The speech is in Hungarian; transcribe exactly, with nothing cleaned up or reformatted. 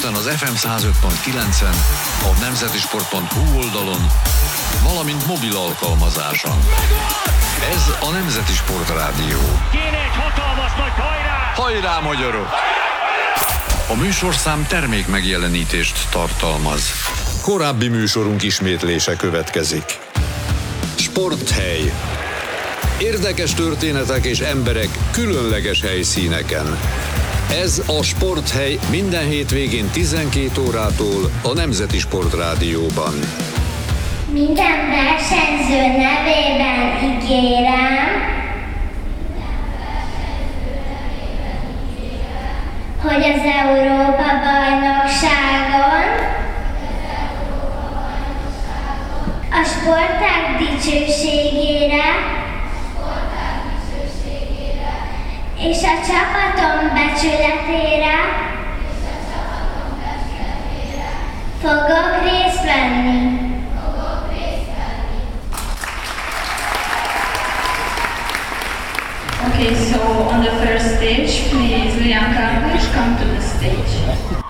héten az ef em száz öt pont kilencen, a nemzetisport pont hu oldalon, valamint mobil alkalmazáson. Ez a Nemzeti Sport Rádió. Kéne egy hatalmas nagy hajrá! Hajrá, magyarok! A műsorszám termék megjelenítést tartalmaz. Korábbi műsorunk ismétlése következik. Sporthely. Érdekes történetek és emberek különleges helyszíneken. Ez a Sporthely minden hétvégén tizenkét órától a Nemzeti Sport Rádióban. Minden versenyző nevében ígérem, hogy az Európa-bajnokságon a sportág dicsőségére és a csapatom becsületére fogok részt venni. Okay, so on the first stage, please, Lian Karpus, come to the stage.